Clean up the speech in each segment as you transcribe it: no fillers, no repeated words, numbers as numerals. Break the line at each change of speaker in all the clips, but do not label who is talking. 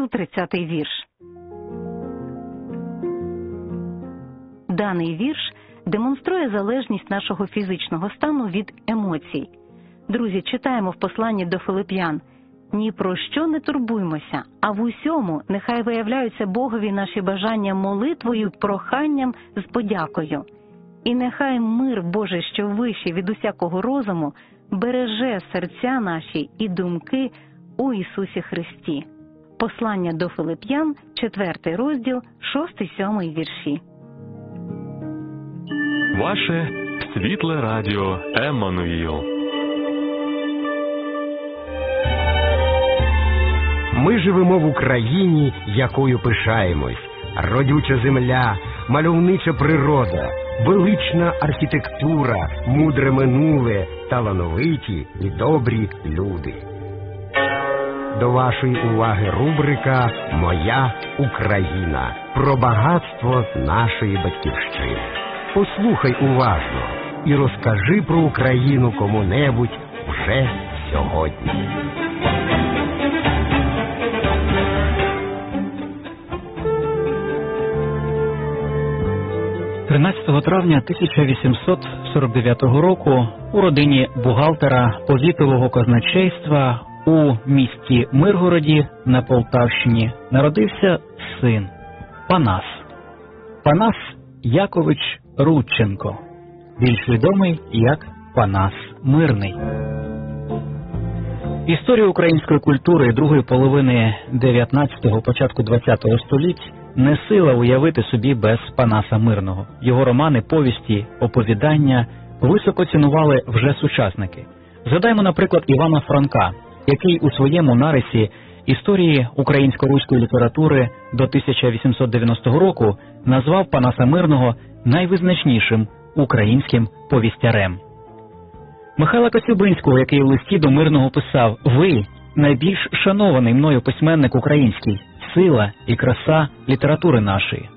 30-й вірш. Даний вірш демонструє залежність нашого фізичного стану від емоцій. Друзі, читаємо в посланні до Филип'ян: «Ні про що не турбуймося, а в усьому нехай виявляються Богові наші бажання молитвою, проханням з подякою. І нехай мир Божий, що вищий від усякого розуму, береже серця наші і думки у Ісусі Христі». Послання до Филип'ян, 4 розділ, 6-7 вірші.
Ваше світле радіо Еммануїл.
Ми живемо в Україні, якою пишаємось. Родюча земля, мальовнича природа, велична архітектура, мудре минуле, талановиті і добрі люди. До вашої уваги рубрика «Моя Україна» про багатство нашої батьківщини. Послухай уважно і розкажи про Україну кому-небудь вже сьогодні.
«13 травня 1849 року у родині бухгалтера повітового казначейства у місті Миргороді на Полтавщині народився син Панас. Панас Якович Рудченко, більш відомий як Панас Мирний. Історію української культури другої половини 19-го, початку 20-го століть не сила уявити собі без Панаса Мирного. Його романи, повісті, оповідання високо цінували вже сучасники. Згадаймо, наприклад, Івана Франка, який у своєму нарисі історії українсько-руської літератури до 1890 року назвав Панаса Мирного найвизначнішим українським повістярем. Михайла Коцюбинського, який у листі до Мирного писав: «Ви – найбільш шанований мною письменник український, сила і краса літератури нашої».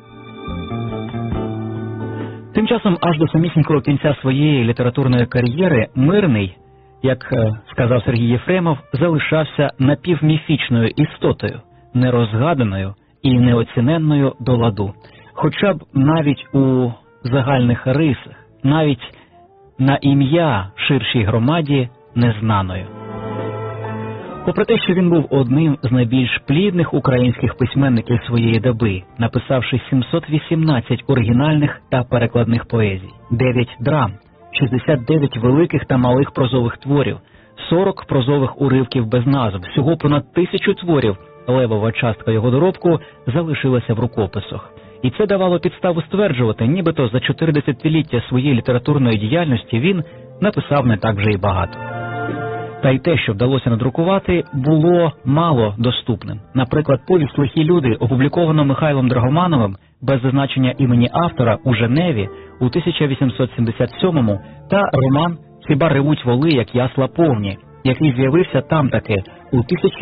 Тим часом аж до самісінького кінця своєї літературної кар'єри Мирний, як сказав Сергій Єфремов, залишався напівміфічною істотою, нерозгаданою і неоціненною до ладу. Хоча б навіть у загальних рисах, навіть на ім'я ширшій громаді незнаною. Попри те, що він був одним з найбільш плідних українських письменників своєї доби, написавши 718 оригінальних та перекладних поезій, 9 драм, 69 великих та малих прозових творів, 40 прозових уривків без назв, всього понад 1000 творів, левова частка його доробку залишилася в рукописах. І це давало підставу стверджувати, нібито за 4 десятиліття своєї літературної діяльності він написав не так вже й багато. Та й те, що вдалося надрукувати, було мало доступним. Наприклад, повість «Лихі люди», опубліковано Михайлом Драгомановим без зазначення імені автора у Женеві у 1877-му, та роман «Хіба ревуть воли, як ясла повні», який з'явився там таки у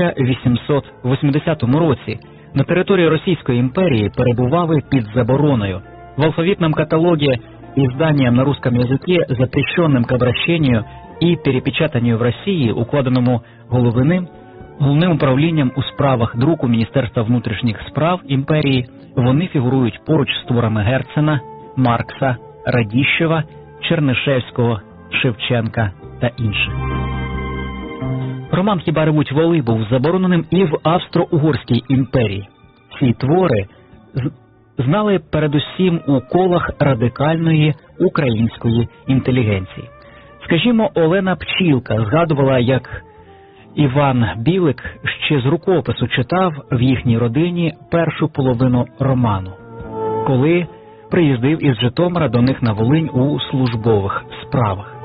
1880 році. На території Російської імперії перебували під забороною. В алфавитном каталоге изданием на русском языке, запрещенным к обращению и перепечатанию в Росії, укладеному Головним управлінням у справах друку Міністерства внутрішніх справ імперії, вони фігурують поруч з творами Герцена, Маркса, Радіщева, Чернишевського, Шевченка та інших. Роман «Хіба ревуть воли» був забороненим і в Австро-Угорській імперії. Ці твори знали передусім у колах радикальної української інтелігенції. Скажімо, Олена Пчілка згадувала, як Іван Білик ще з рукопису читав в їхній родині першу половину роману, коли приїздив із Житомира до них на Волинь у службових справах.